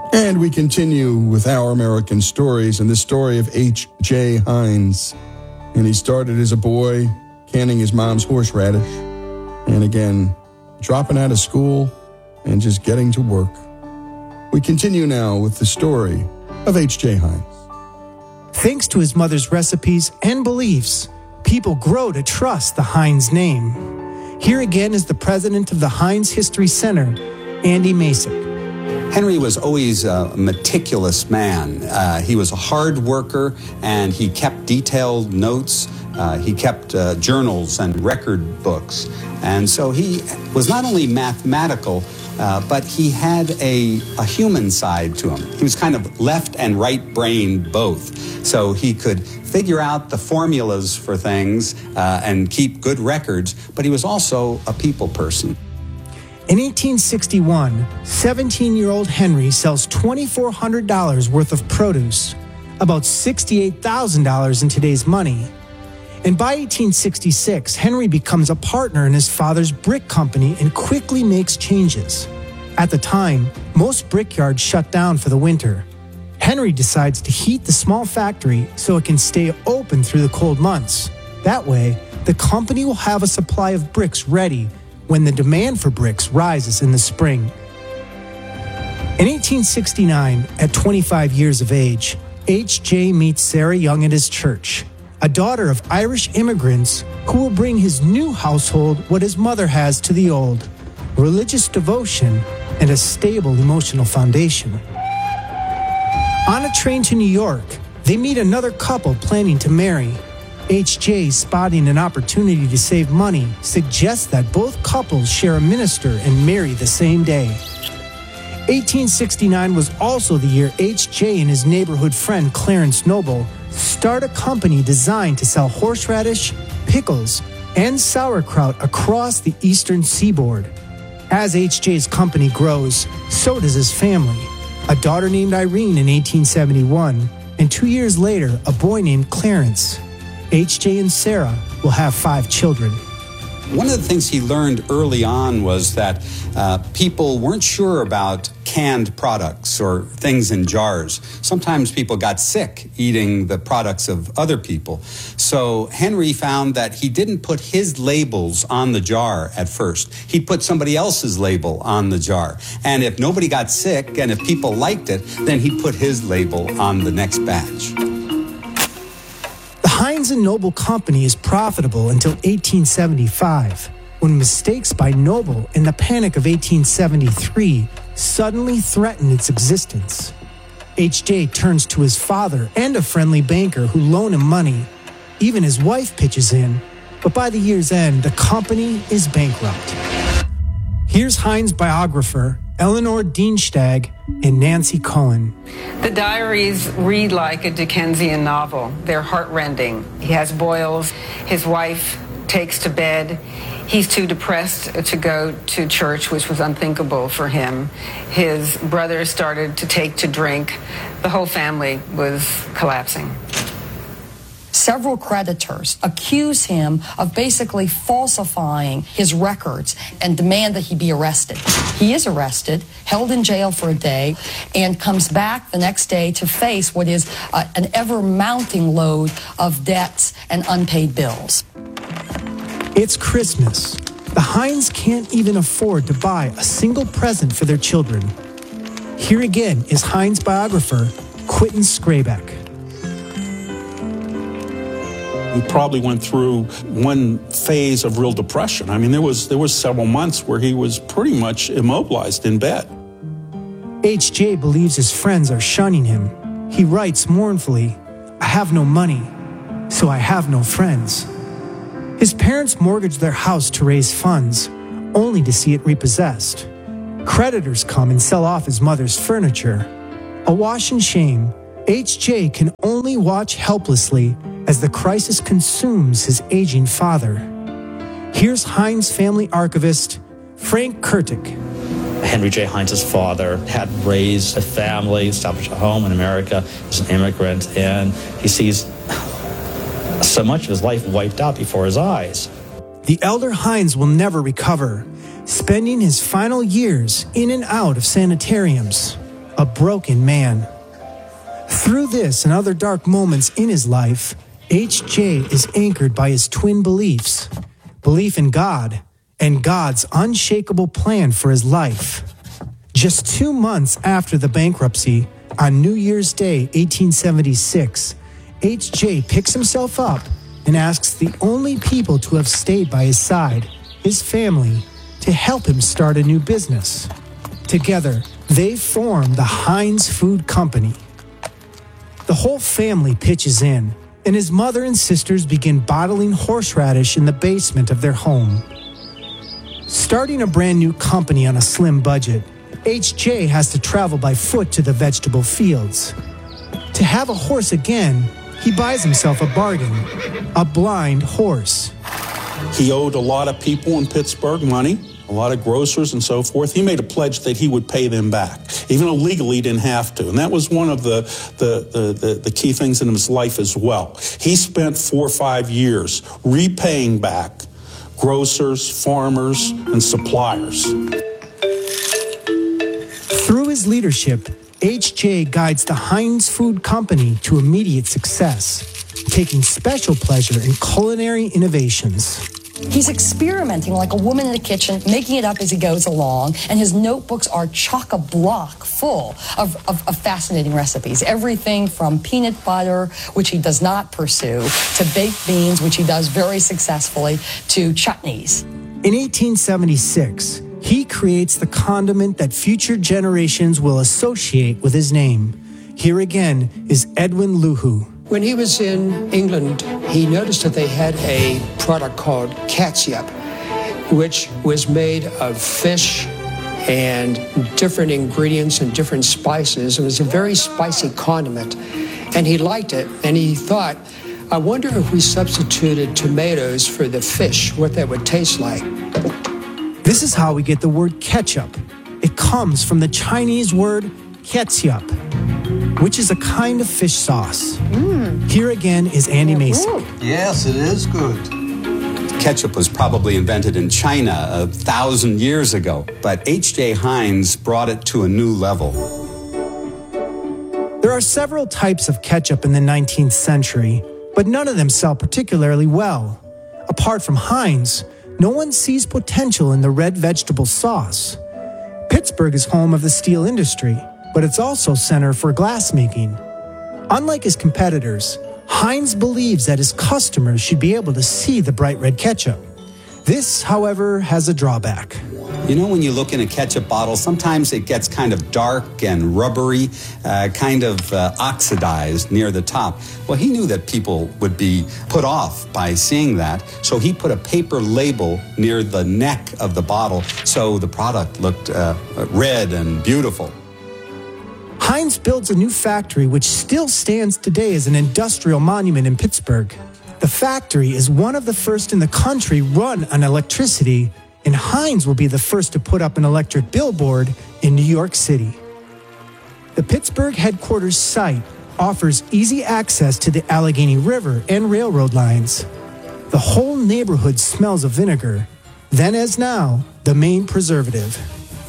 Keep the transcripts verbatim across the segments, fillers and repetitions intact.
And we continue with Our American Stories and the story of H J. Heinz. And he started as a boy canning his mom's horseradish. And again, dropping out of school and just getting to work. We continue now with the story of H J. Heinz. Thanks to his mother's recipes and beliefs, people grow to trust the Heinz name. Here again is the president of the Heinz History Center, Andy Masek. Henry was always a meticulous man. Uh, he was a hard worker, and he kept detailed notes. Uh, he kept uh, journals and record books. And so he was not only mathematical, uh, but he had a, a human side to him. He was kind of left and right-brained both. So he could figure out the formulas for things uh, and keep good records, but he was also a people person. In eighteen sixty-one, seventeen-year-old Henry sells two thousand four hundred dollars worth of produce, about sixty-eight thousand dollars in today's money. And by eighteen sixty-six, Henry becomes a partner in his father's brick company and quickly makes changes. At the time, most brickyards shut down for the winter. Henry decides to heat the small factory so it can stay open through the cold months. That way, the company will have a supply of bricks ready when the demand for bricks rises in the spring. In eighteen sixty-nine, at twenty-five years of age, H J meets Sarah Young at his church, a daughter of Irish immigrants who will bring his new household what his mother has to the old: religious devotion and a stable emotional foundation. On a train to New York, they meet another couple planning to marry. H J, spotting an opportunity to save money, suggests that both couples share a minister and marry the same day. eighteen sixty-nine was also the year H J and his neighborhood friend Clarence Noble start a company designed to sell horseradish, pickles, and sauerkraut across the eastern seaboard. As H J's company grows, so does his family. A daughter named Irene in eighteen seventy-one, and two years later, a boy named Clarence. H J and Sarah will have five children. One of the things he learned early on was that uh, people weren't sure about canned products or things in jars. Sometimes people got sick eating the products of other people. So Henry found that he didn't put his labels on the jar at first. He put somebody else's label on the jar. And if nobody got sick and if people liked it, then he put his label on the next batch. The Heinz and Noble Company is profitable until eighteen seventy-five, when mistakes by Noble in the Panic of eighteen seventy-three suddenly threaten its existence. H J turns to his father and a friendly banker who loan him money. Even his wife pitches in, but by the year's end, the company is bankrupt. Here's Heinz biographer Eleanor Dienstag and Nancy Cohen. The diaries read like a Dickensian novel. They're heartrending. He has boils. His wife takes to bed. He's too depressed to go to church, which was unthinkable for him. His brother started to take to drink. The whole family was collapsing. Several creditors accuse him of basically falsifying his records and demand that he be arrested. He is arrested, held in jail for a day, and comes back the next day to face what is uh, an ever-mounting load of debts and unpaid bills. It's Christmas. The Heinz can't even afford to buy a single present for their children. Here again is Heinz biographer Quentin Skrabeck. He probably went through one phase of real depression. I mean, there was there was several months where he was pretty much immobilized in bed. H J believes his friends are shunning him. He writes mournfully, "I have no money, so I have no friends." His parents mortgage their house to raise funds, only to see it repossessed. Creditors come and sell off his mother's furniture. Awash in shame, H J can only watch helplessly as the crisis consumes his aging father. Here's Heinz family archivist Frank Kurtik. Henry J. Heinz's father had raised a family, established a home in America as an immigrant, and he sees so much of his life wiped out before his eyes. The elder Heinz will never recover, spending his final years in and out of sanitariums. a broken man. Through this and other dark moments in his life, H J is anchored by his twin beliefs: belief in God and God's unshakable plan for his life. Just two months after the bankruptcy, on New Year's Day, eighteen seventy-six, H J picks himself up and asks the only people to have stayed by his side, his family, to help him start a new business. Together, they form the Heinz Food Company. The whole family pitches in, and his mother and sisters begin bottling horseradish in the basement of their home. Starting a brand new company on a slim budget, H J has to travel by foot to the vegetable fields. To have a horse again, he buys himself a bargain, a blind horse. He owed a lot of people in Pittsburgh money, a lot of grocers and so forth. He made a pledge that he would pay them back, even though legally he didn't have to. And that was one of the, the, the, the, the key things in his life as well. He spent four or five years repaying back grocers, farmers, and suppliers. Through his leadership, H J guides the Heinz Food Company to immediate success, taking special pleasure in culinary innovations. He's experimenting like a woman in the kitchen, making it up as he goes along, and his notebooks are chock-a-block full of, of, of fascinating recipes. Everything from peanut butter, which he does not pursue, to baked beans, which he does very successfully, to chutneys. In eighteen seventy-six, he creates the condiment that future generations will associate with his name. Here again is Edwin Luhu. When he was in England, he noticed that they had a product called catsup, which was made of fish and different ingredients and different spices. It was a very spicy condiment, and he liked it, and he thought, I wonder if we substituted tomatoes for the fish, what that would taste like. This is how we get the word ketchup. It comes from the Chinese word ketchup, which is a kind of fish sauce. Mm. Here again is Andy Mason. Yes, it is good. Ketchup was probably invented in China a thousand years ago, but H J Heinz brought it to a new level. There are several types of ketchup in the nineteenth century, but none of them sell particularly well. Apart from Heinz, no one sees potential in the red vegetable sauce. Pittsburgh is home of the steel industry, but it's also center for glassmaking. Unlike his competitors, Heinz believes that his customers should be able to see the bright red ketchup. This, however, has a drawback. You know, when you look in a ketchup bottle, sometimes it gets kind of dark and rubbery, uh, kind of uh, oxidized near the top. Well, he knew that people would be put off by seeing that, so he put a paper label near the neck of the bottle so the product looked uh, red and beautiful. Heinz builds a new factory which still stands today as an industrial monument in Pittsburgh. The factory is one of the first in the country run on electricity, and Heinz will be the first to put up an electric billboard in New York City. The Pittsburgh headquarters site offers easy access to the Allegheny River and railroad lines. The whole neighborhood smells of vinegar, then as now, the main preservative.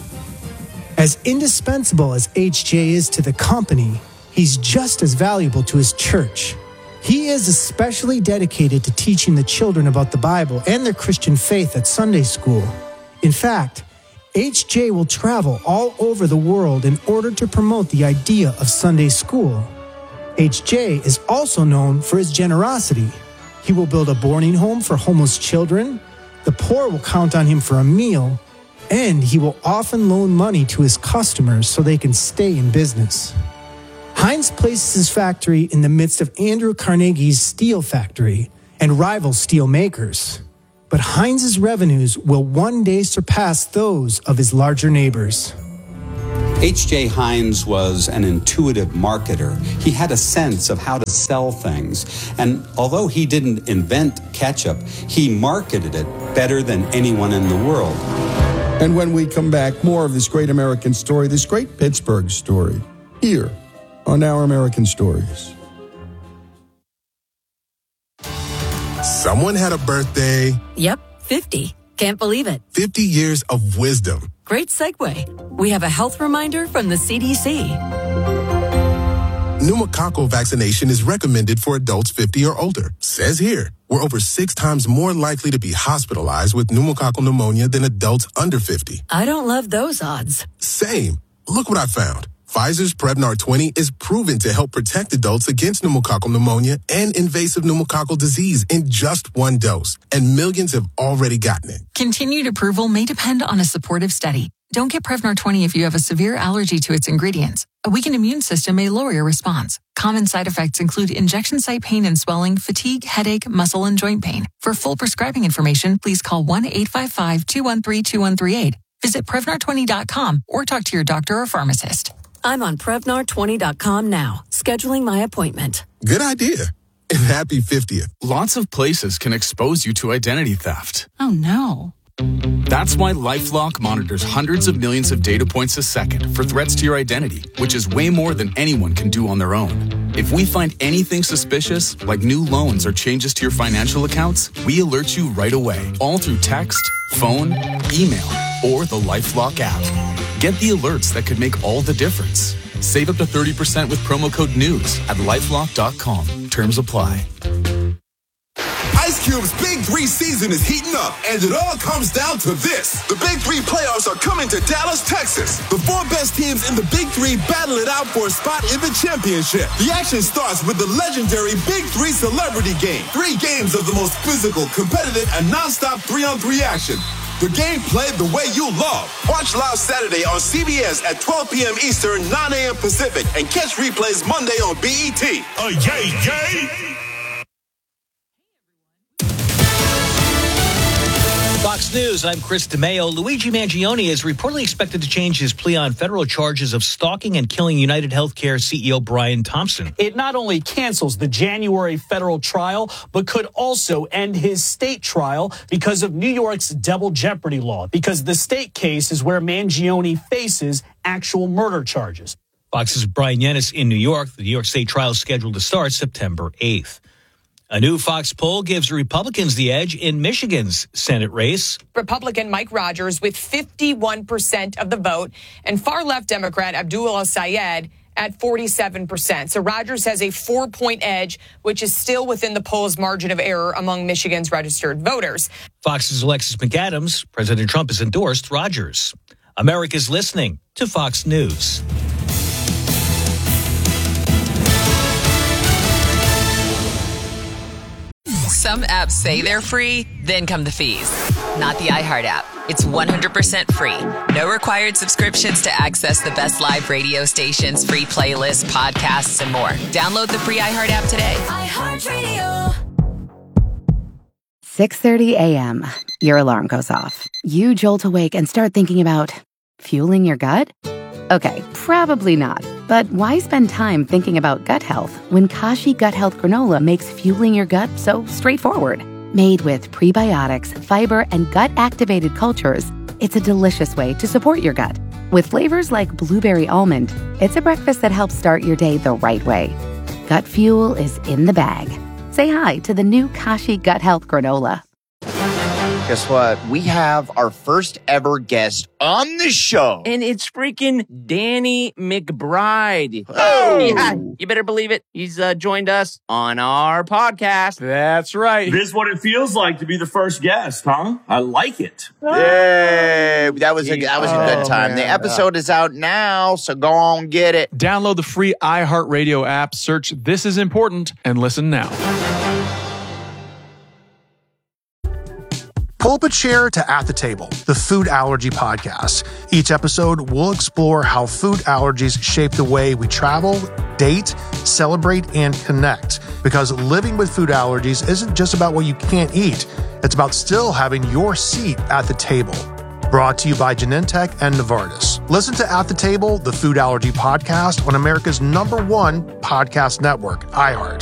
As indispensable as H J is to the company, he's just as valuable to his church. He is especially dedicated to teaching the children about the Bible and their Christian faith at Sunday school. In fact, H J will travel all over the world in order to promote the idea of Sunday school. H J is also known for his generosity. He will build a boarding home for homeless children, the poor will count on him for a meal, and he will often loan money to his customers so they can stay in business. Heinz places his factory in the midst of Andrew Carnegie's steel factory and rival steel makers. But Heinz's revenues will one day surpass those of his larger neighbors. H J Heinz was an intuitive marketer. He had a sense of how to sell things. And although he didn't invent ketchup, he marketed it better than anyone in the world. And when we come back, more of this great American story, this great Pittsburgh story, here on Our American Stories. Someone had a birthday. Yep, fifty. Can't believe it. fifty years of wisdom. Great segue. We have a health reminder from the C D C. Pneumococcal vaccination is recommended for adults fifty or older. Says here, we're over six times more likely to be hospitalized with pneumococcal pneumonia than adults under fifty. I don't love those odds. Same. Look what I found. Pfizer's Prevnar twenty is proven to help protect adults against pneumococcal pneumonia and invasive pneumococcal disease in just one dose, and millions have already gotten it. Continued approval may depend on a supportive study. Don't get Prevnar twenty if you have a severe allergy to its ingredients. A weakened immune system may lower your response. Common side effects include injection site pain and swelling, fatigue, headache, muscle, and joint pain. For full prescribing information, please call one eight five five, two one three, two one three eight. Visit Prevnar twenty dot com or talk to your doctor or pharmacist. I'm on Prevnar twenty dot com now, scheduling my appointment. Good idea. And happy fiftieth. Lots of places can expose you to identity theft. Oh, no. That's why LifeLock monitors hundreds of millions of data points a second for threats to your identity, which is way more than anyone can do on their own. If we find anything suspicious, like new loans or changes to your financial accounts, we alert you right away, all through text, phone, email, or the LifeLock app. Get the alerts that could make all the difference. Save up to thirty percent with promo code NEWS at lifelock dot com. Terms apply. Ice Cube's Big Three season is heating up, and it all comes down to this. The Big Three playoffs are coming to Dallas, Texas. The four best teams in the Big Three battle it out for a spot in the championship. The action starts with the legendary Big Three Celebrity Game. Three games of the most physical, competitive, and nonstop three-on-three action. The game played the way you love. Watch live Saturday on C B S at twelve p.m. Eastern, nine a.m. Pacific, and catch replays Monday on B E T. Uh, yay, yay! Fox News, I'm Chris DeMeo. Luigi Mangione is reportedly expected to change his plea on federal charges of stalking and killing United Healthcare C E O Brian Thompson. It not only cancels the January federal trial, but could also end his state trial because of New York's double jeopardy law, because the state case is where Mangione faces actual murder charges. Fox's Brian Yennis in New York. The New York State trial is scheduled to start September eighth. A new Fox poll gives Republicans the edge in Michigan's Senate race. Republican Mike Rogers with fifty-one percent of the vote, and far-left Democrat Abdul El-Sayed at forty-seven percent. So Rogers has a four-point edge, which is still within the poll's margin of error among Michigan's registered voters. Fox's Alexis McAdams. President Trump has endorsed Rogers. America's listening to Fox News. Some apps say they're free, then come the fees. Not the iHeart app. It's one hundred percent free. No required subscriptions to access the best live radio stations, free playlists, podcasts, and more. Download the free iHeart app today. iHeartRadio. six thirty a.m. Your alarm goes off. You jolt awake and start thinking about fueling your gut? Okay, probably not. But why spend time thinking about gut health when Kashi Gut Health Granola makes fueling your gut so straightforward? Made with prebiotics, fiber, and gut-activated cultures, it's a delicious way to support your gut. With flavors like blueberry almond, it's a breakfast that helps start your day the right way. Gut fuel is in the bag. Say hi to the new Kashi Gut Health Granola. Guess what? We have our first ever guest on the show. And it's freaking Danny McBride. Oh! Yeah, you better believe it. He's uh, joined us on our podcast. That's right. This is what it feels like to be the first guest, huh? I like it. Yay! That was a, that was a good time. Oh, the episode is out now, so go on, get it. Download the free iHeartRadio app, search This Is Important, and listen now. Pull up a chair to At the Table, the food allergy podcast. Each episode, we'll explore how food allergies shape the way we travel, date, celebrate, and connect. Because living with food allergies isn't just about what you can't eat. It's about still having your seat at the table. Brought to you by Genentech and Novartis. Listen to At the Table, the food allergy podcast on America's number one podcast network, iHeart.